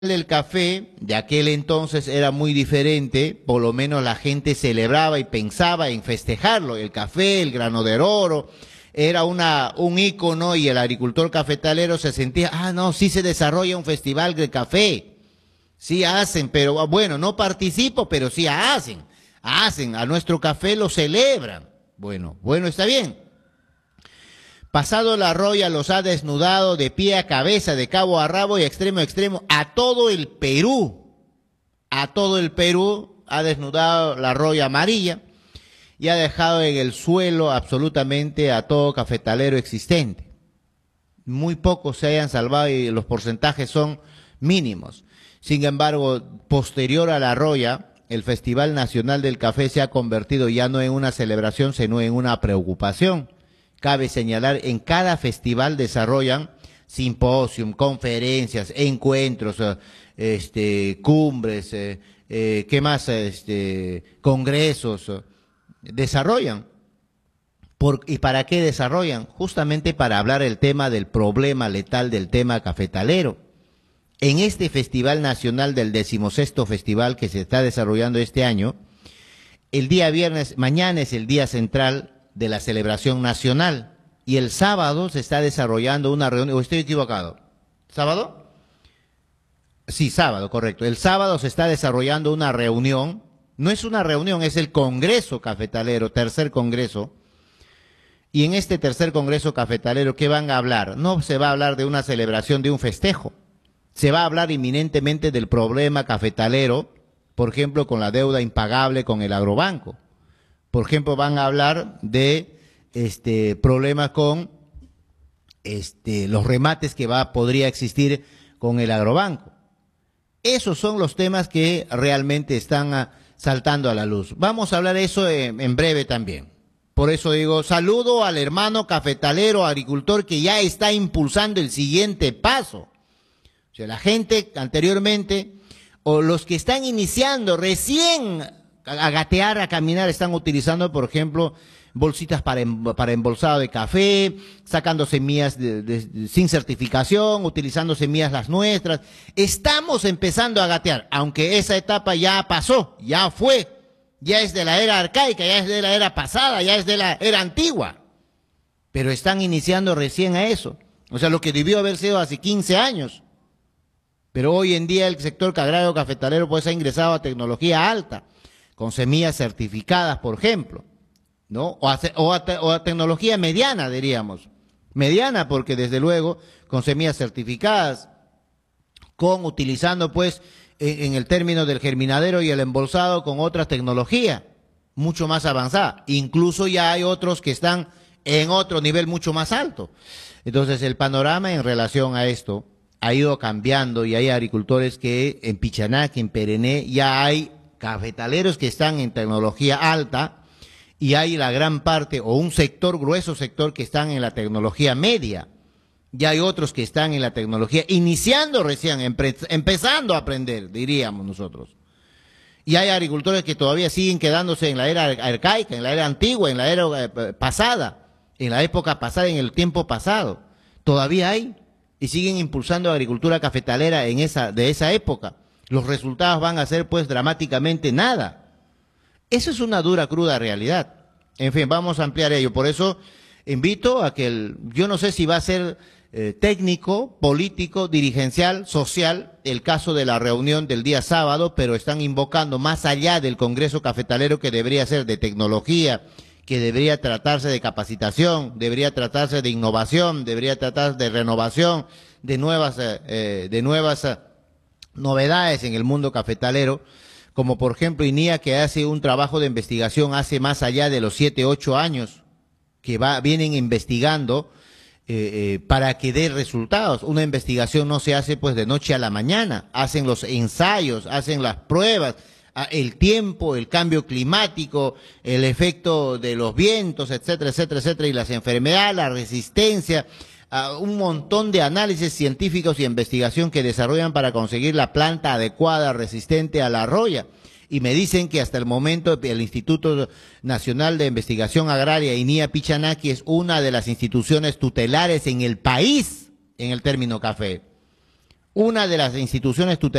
del café de aquel entonces era muy diferente, por lo menos la gente celebraba y pensaba en festejarlo. El café, el grano de oro, era un ícono y el agricultor cafetalero se sentía, no, sí se desarrolla un festival de café, sí hacen, pero bueno, no participo, pero sí hacen, a nuestro café lo celebran. Bueno, está bien. Pasado la roya los ha desnudado de pie a cabeza, de cabo a rabo y extremo a extremo, a todo el Perú. A todo el Perú ha desnudado la roya amarilla y ha dejado en el suelo absolutamente a todo cafetalero existente. Muy pocos se hayan salvado y los porcentajes son mínimos. Sin embargo, posterior a la roya, el Festival Nacional del Café se ha convertido ya no en una celebración, sino en una preocupación. Cabe señalar, en cada festival desarrollan simposium, conferencias, encuentros, cumbres, ¿qué más? Congresos, desarrollan. ¿Y para qué desarrollan? Justamente para hablar el tema del problema letal del tema cafetalero. En este Festival Nacional del 16º Festival que se está desarrollando este año, el día viernes, mañana es el día central de la celebración nacional y el sábado se está desarrollando una reunión, ¿o estoy equivocado? ¿Sábado? Sí, sábado, correcto. El sábado se está desarrollando una reunión, no es una reunión, es el Congreso Cafetalero, tercer Congreso, y en este tercer Congreso Cafetalero, ¿qué van a hablar? No se va a hablar de una celebración, de un festejo, se va a hablar inminentemente del problema cafetalero, por ejemplo, con la deuda impagable con el agrobanco. Por ejemplo, van a hablar de problemas con los remates que podría existir con el agrobanco. Esos son los temas que realmente están saltando a la luz. Vamos a hablar de eso en breve también. Por eso digo, saludo al hermano cafetalero, agricultor que ya está impulsando el siguiente paso. O sea, la gente anteriormente, o los que están iniciando recién a gatear, a caminar, están utilizando, por ejemplo, bolsitas para embolsado de café, sacando semillas sin certificación, utilizando semillas las nuestras. Estamos empezando a gatear, aunque esa etapa ya pasó, ya fue, ya es de la era arcaica, ya es de la era pasada, ya es de la era antigua. Pero están iniciando recién a eso. O sea, lo que debió haber sido hace 15 años. Pero hoy en día el sector agrario cafetalero pues ha ingresado a tecnología alta, con semillas certificadas, por ejemplo, ¿no? O a tecnología mediana, diríamos. Mediana, porque desde luego, con semillas certificadas, utilizando pues, en el término del germinadero y el embolsado, con otra tecnología, mucho más avanzada. Incluso ya hay otros que están en otro nivel mucho más alto. Entonces, el panorama en relación a esto ha ido cambiando y hay agricultores que en Pichanac, en Perené, ya hay cafetaleros que están en tecnología alta y hay la gran parte o un sector, grueso sector que están en la tecnología media. Ya hay otros que están en la tecnología iniciando recién, empezando a aprender, diríamos nosotros. Y hay agricultores que todavía siguen quedándose en la era arcaica, en la era antigua, en la era pasada, en la época pasada, en el tiempo pasado. Todavía hay y siguen impulsando agricultura cafetalera de esa época. Los resultados van a ser pues dramáticamente nada. Eso es una dura, cruda realidad. En fin, vamos a ampliar ello. Por eso invito a que yo no sé si va a ser técnico, político, dirigencial, social, el caso de la reunión del día sábado, pero están invocando más allá del Congreso Cafetalero que debería ser de tecnología, que debería tratarse de capacitación, debería tratarse de innovación, debería tratarse de renovación, de nuevas novedades en el mundo cafetalero, como por ejemplo INIA, que hace un trabajo de investigación hace más allá de los 7, 8 años, que vienen investigando para que dé resultados. Una investigación no se hace pues de noche a la mañana, hacen los ensayos, hacen las pruebas, el tiempo, el cambio climático, el efecto de los vientos, etcétera, etcétera, etcétera, y las enfermedades, la resistencia, un montón de análisis científicos y investigación que desarrollan para conseguir la planta adecuada, resistente a la roya. Y me dicen que hasta el momento el Instituto Nacional de Investigación Agraria, INIA Pichanaki, es una de las instituciones tutelares en el país en el término café. una de las instituciones tutelares